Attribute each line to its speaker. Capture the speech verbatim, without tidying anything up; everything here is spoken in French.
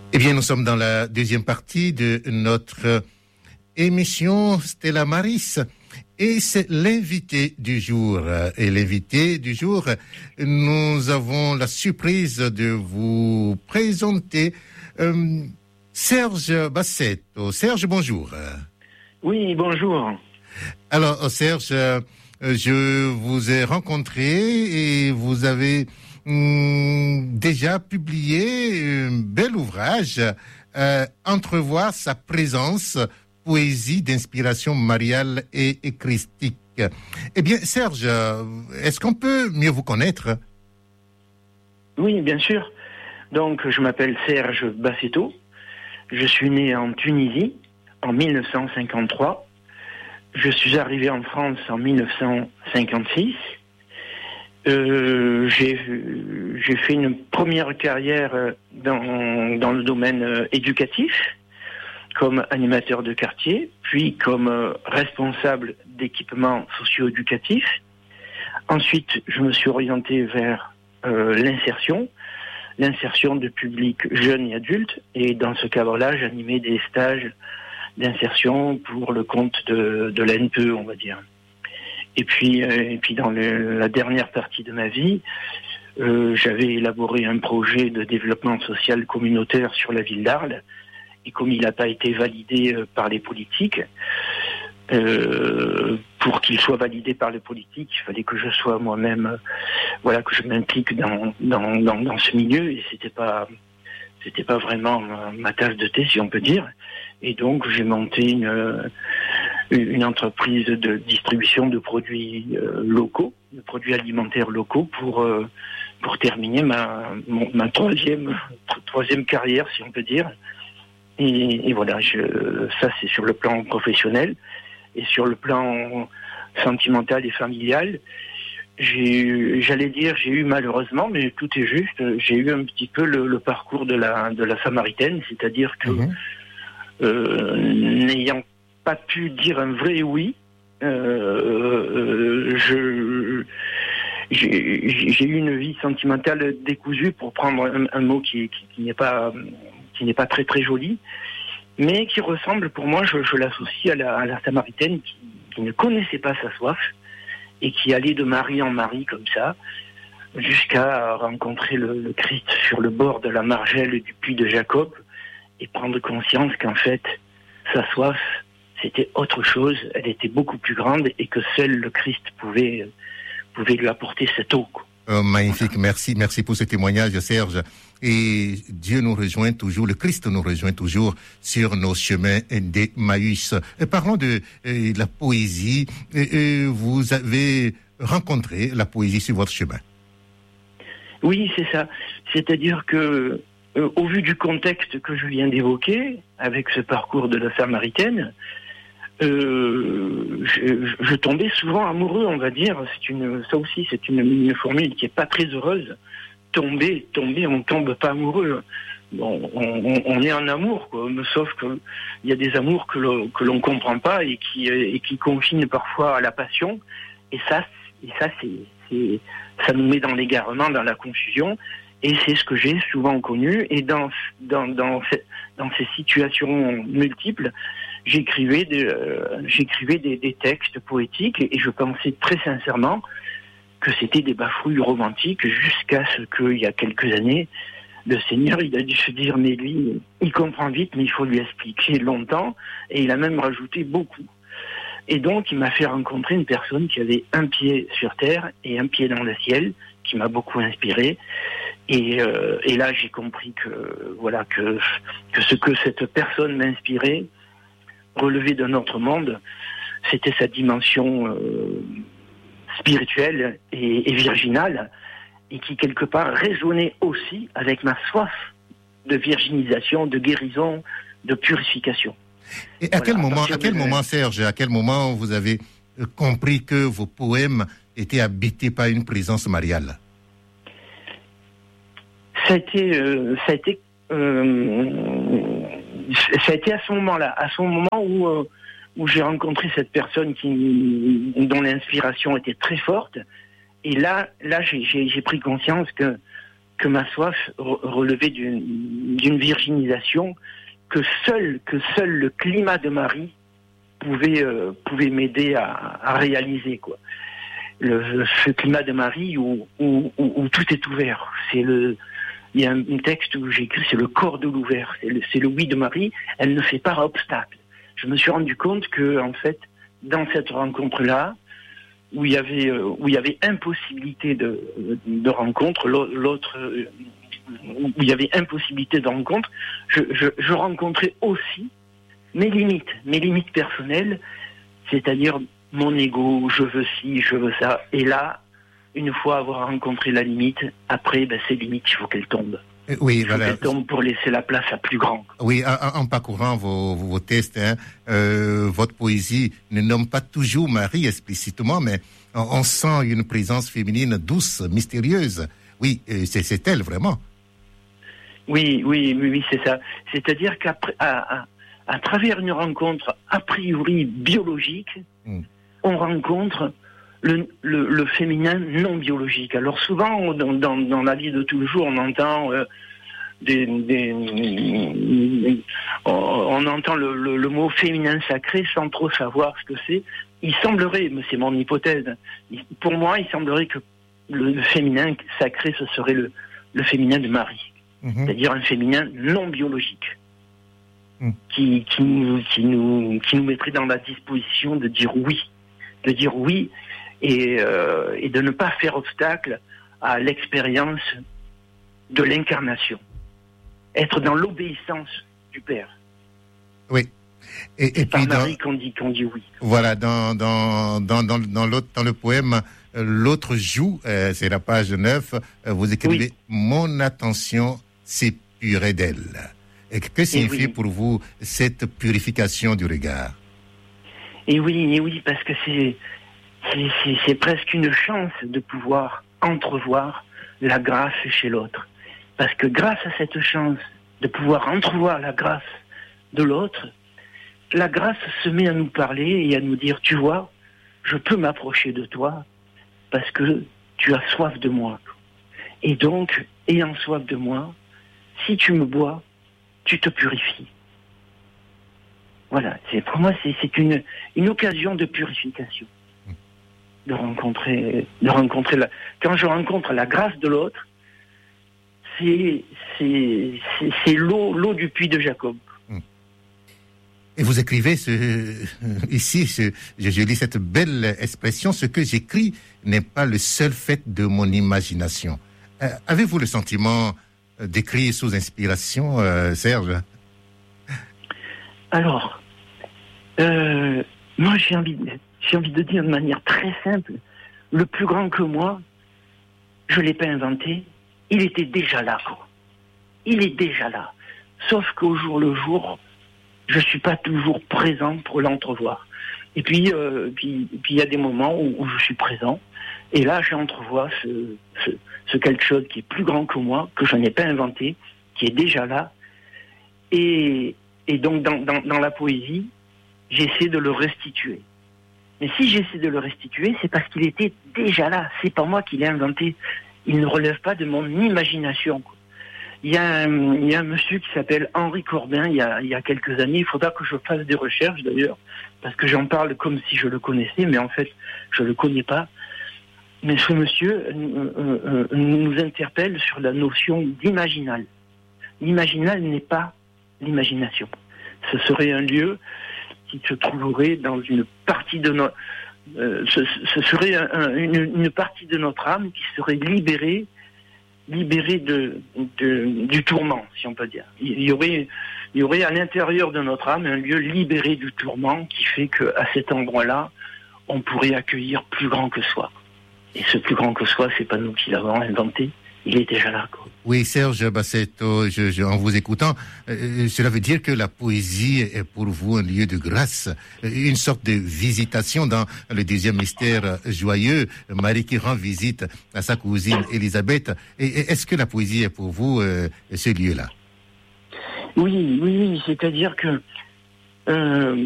Speaker 1: Eh bien, nous sommes dans la deuxième partie de notre émission Stella Maris et c'est l'invité du jour. Et l'invité du jour, nous avons la surprise de vous présenter euh, Serge Bassetto. Serge, bonjour.
Speaker 2: Oui, bonjour.
Speaker 1: Alors, Serge, je vous ai rencontré et vous avez hum, déjà publié un bel ouvrage, euh, Entrevoir sa présence, poésie d'inspiration mariale et, et christique. Eh bien, Serge, est-ce qu'on peut mieux vous connaître?
Speaker 2: Oui, bien sûr. Donc, je m'appelle Serge Bassetto. Je suis né en Tunisie en mille neuf cent cinquante-trois. Je suis arrivé en France en mille neuf cent cinquante-six. Euh, j'ai, j'ai fait une première carrière dans, dans le domaine euh, éducatif, comme animateur de quartier, puis comme euh, responsable d'équipements socio-éducatif. Ensuite, je me suis orienté vers euh, l'insertion, l'insertion de publics jeunes et adultes, et dans ce cadre-là, j'animais des stages d'insertion pour le compte de, de l'A N P E, on va dire. Et puis, euh, et puis dans le, la dernière partie de ma vie, euh, j'avais élaboré un projet de développement social communautaire sur la ville d'Arles. Et comme il n'a pas été validé euh, par les politiques, euh, pour qu'il soit validé par les politiques, il fallait que je sois moi-même, euh, voilà, que je m'implique dans, dans, dans, dans ce milieu. Et c'était pas, c'était pas vraiment ma, ma tasse de thé, si on peut dire. Et donc, j'ai monté une, une entreprise de distribution de produits euh, locaux, de produits alimentaires locaux, pour euh, pour terminer ma mon, ma troisième troisième carrière, si on peut dire. Et, et voilà, je, ça c'est sur le plan professionnel. Et sur le plan sentimental et familial, j'ai, j'allais dire, j'ai eu malheureusement, mais tout est juste, j'ai eu un petit peu le, le parcours de la de la Samaritaine, c'est-à-dire que mmh. Euh, n'ayant pas pu dire un vrai oui, euh, euh, je, j'ai, j'ai eu une vie sentimentale décousue, pour prendre un, un mot qui, qui, qui n'est pas qui n'est pas très très joli, mais qui ressemble pour moi, je, je l'associe à la, à la Samaritaine qui, qui ne connaissait pas sa soif et qui allait de mari en mari comme ça, jusqu'à rencontrer le, le Christ sur le bord de la margelle du puits de Jacob, et prendre conscience qu'en fait, sa soif, c'était autre chose, elle était beaucoup plus grande, et que seul le Christ pouvait, pouvait lui apporter cette eau.
Speaker 1: Oh, magnifique, merci, merci pour ce témoignage, Serge. Et Dieu nous rejoint toujours, le Christ nous rejoint toujours sur nos chemins d'Emmaüs. Et parlons de euh, la poésie. Et, et vous avez rencontré la poésie sur votre chemin.
Speaker 2: Oui, c'est ça. C'est-à-dire que Euh, au vu du contexte que je viens d'évoquer, avec ce parcours de la Samaritaine, euh, je, je tombais souvent amoureux, on va dire. C'est une, ça aussi, c'est une, une formule qui est pas très heureuse. Tomber, tomber, on tombe pas amoureux. Bon, on, on est en amour, quoi. Sauf que il y a des amours que l'on, que l'on comprend pas et qui, et qui confinent parfois à la passion. Et ça, et ça, c'est, c'est, ça nous met dans l'égarement, dans la confusion. Et c'est ce que j'ai souvent connu. Et dans dans dans ces, dans ces situations multiples, j'écrivais des euh, j'écrivais des, des textes poétiques et, et je pensais très sincèrement que c'était des bafouilles romantiques, jusqu'à ce qu'il y a quelques années, le Seigneur il a dû se dire mais lui il comprend vite, mais il faut lui expliquer longtemps. Et il a même rajouté beaucoup. Et donc il m'a fait rencontrer une personne qui avait un pied sur terre et un pied dans le ciel, qui m'a beaucoup inspiré. Et, euh, et là, j'ai compris que voilà que que ce que cette personne m'inspirait relevait d'un autre monde. C'était sa dimension euh, spirituelle et, et virginale, et qui quelque part résonnait aussi avec ma soif de virginisation, de guérison, de purification.
Speaker 1: Et à voilà, quel moment, à quel de... moment, Serge, à quel moment vous avez compris que vos poèmes étaient habités par une présence mariale?
Speaker 2: Ça a été, euh, ça a été, euh, ça a été à ce moment-là, à ce moment où euh, où j'ai rencontré cette personne qui, dont l'inspiration était très forte. Et là, là, j'ai, j'ai, j'ai pris conscience que que ma soif re- relevait d'une, d'une virginisation que seul, que seul le climat de Marie pouvait, euh, pouvait m'aider à, à réaliser, quoi. Le, ce climat de Marie où, où, où, où tout est ouvert. C'est le, il y a un, un texte où j'ai écrit, c'est le corps de l'ouvert. C'est le, c'est le oui de Marie. Elle ne fait pas obstacle. Je me suis rendu compte que, en fait, dans cette rencontre-là, où il y avait, euh, où il y avait impossibilité de, de rencontre, l'autre, euh, où il y avait impossibilité de rencontre, je, je, je rencontrais aussi mes limites, mes limites personnelles, c'est-à-dire mon ego, je veux ci, je veux ça. Et là, une fois avoir rencontré la limite, après, ben, ces limites, il faut qu'elles tombent.
Speaker 1: Oui,
Speaker 2: il faut
Speaker 1: voilà.
Speaker 2: qu'elles tombent pour laisser la place à plus grand.
Speaker 1: Oui, en, en parcourant vos, vos, vos textes, hein, euh, votre poésie ne nomme pas toujours Marie explicitement, mais on, on sent une présence féminine douce, mystérieuse. Oui, euh, c'est, c'est elle vraiment.
Speaker 2: Oui, oui, oui, oui, c'est ça. C'est-à-dire qu'à à, à, à travers une rencontre a priori biologique, mm. on rencontre le, le, le féminin non biologique. Alors souvent, dans, dans, dans la vie de tous les jours, on entend euh, des, des, on entend le, le, le mot féminin sacré sans trop savoir ce que c'est. Il semblerait, mais c'est mon hypothèse, pour moi, il semblerait que le féminin sacré, ce serait le, le féminin de Marie. Mmh. C'est-à-dire un féminin non biologique, mmh. qui, qui, nous, qui, nous, qui nous mettrait dans la disposition de dire oui, de dire oui et, euh, et de ne pas faire obstacle à l'expérience de l'incarnation. Être dans l'obéissance du Père.
Speaker 1: Oui. Et, et
Speaker 2: c'est
Speaker 1: puis
Speaker 2: par Marie dans, qu'on dit, qu'on dit oui.
Speaker 1: Voilà, dans, dans, dans, dans, dans, l'autre, dans le poème, l'autre joue, euh, c'est la page neuf, euh, vous écrivez oui. « Mon attention s'épurait d'elle ». Et que signifie oui. pour vous cette purification du regard?
Speaker 2: Et oui, et oui, parce que c'est, c'est, c'est, c'est presque une chance de pouvoir entrevoir la grâce chez l'autre. Parce que grâce à cette chance de pouvoir entrevoir la grâce de l'autre, la grâce se met à nous parler et à nous dire, tu vois, je peux m'approcher de toi parce que tu as soif de moi. Et donc, ayant soif de moi, si tu me bois, tu te purifies. Voilà, c'est, pour moi, c'est, c'est une, une occasion de purification. De rencontrer, de rencontrer la, quand je rencontre la grâce de l'autre, c'est, c'est, c'est, c'est l'eau, l'eau du puits de Jacob.
Speaker 1: Et vous écrivez ce, ici, ce, je, je lis cette belle expression, ce que j'écris n'est pas le seul fait de mon imagination. Euh, avez-vous le sentiment d'écrire sous inspiration, euh, Serge?
Speaker 2: Alors, euh, moi j'ai envie, de, j'ai envie de dire de manière très simple, le plus grand que moi, je ne l'ai pas inventé, il était déjà là, quoi. Il est déjà là. Sauf qu'au jour le jour, je suis pas toujours présent pour l'entrevoir. Et puis, euh, puis, puis il y a des moments où, où je suis présent, et là, j'entrevois ce, ce, ce quelque chose qui est plus grand que moi, que je n'ai pas inventé, qui est déjà là. Et, et donc, dans, dans, dans la poésie, j'essaie de le restituer. Mais si j'essaie de le restituer, c'est parce qu'il était déjà là. C'est pas moi qui l'ai inventé. Il ne relève pas de mon imagination, quoi. Il y, a un, il y a un monsieur qui s'appelle Henri Corbin, il y, a, il y a quelques années. Il faudra que je fasse des recherches, d'ailleurs, parce que j'en parle comme si je le connaissais, mais en fait, je ne le connais pas. Mais ce monsieur euh, euh, nous interpelle sur la notion d'imaginal. L'imaginal n'est pas l'imagination. Ce serait un lieu qui se trouverait dans une partie de notre... Euh, ce, ce serait un, un, une, une partie de notre âme qui serait libérée libéré de, de, du tourment, si on peut dire. Il y aurait, il y aurait à l'intérieur de notre âme un lieu libéré du tourment qui fait qu'à cet endroit-là, on pourrait accueillir plus grand que soi. Et ce plus grand que soi, c'est pas nous qui l'avons inventé, il est déjà là, quoi.
Speaker 1: Oui, Serge Bassetto, je, je, en vous écoutant, euh, cela veut dire que la poésie est pour vous un lieu de grâce, une sorte de visitation dans le deuxième mystère joyeux, Marie qui rend visite à sa cousine Élisabeth. Et, et est-ce que la poésie est pour vous euh, ce lieu-là?
Speaker 2: Oui, oui, oui, c'est-à-dire que euh,